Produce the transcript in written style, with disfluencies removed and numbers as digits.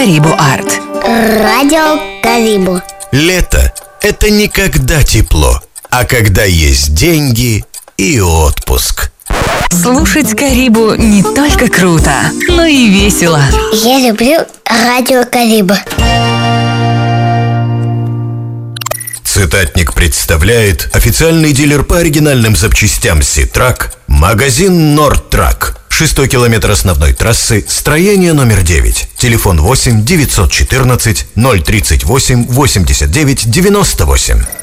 Карибу Арт. Радио Карибу. Лето – это не когда тепло, а когда есть деньги и отпуск. Слушать Карибу не только круто, но и весело. Я люблю радио Карибу. Цитатник представляет официальный дилер по оригинальным запчастям Ситрак, магазин Нордтрак. 6-й километр основной трассы, строение номер 9. Телефон 8 914 038 89 98.